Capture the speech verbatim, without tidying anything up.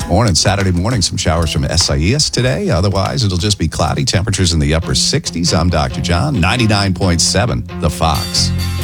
Morning, Saturday morning, some showers from Isaias today. Otherwise, it'll just be cloudy. Temperatures in the upper sixties. I'm Doctor John, ninety-nine point seven, The Fox.